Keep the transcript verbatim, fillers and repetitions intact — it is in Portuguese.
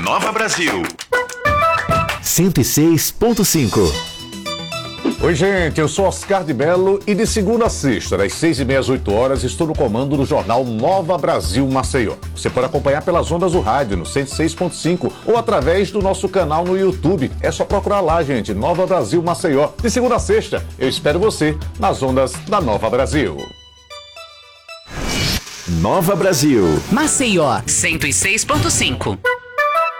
Nova Brasil. cento e seis ponto cinco. Oi, gente, eu sou Oscar de Mello e de segunda a sexta, das seis e meia às oito horas, estou no comando do jornal Nova Brasil Maceió. Você pode acompanhar pelas ondas do rádio no cento e seis ponto cinco ou através do nosso canal no YouTube. É só procurar lá, gente, Nova Brasil Maceió. De segunda a sexta, eu espero você nas ondas da Nova Brasil. Nova Brasil. Maceió, cento e seis ponto cinco.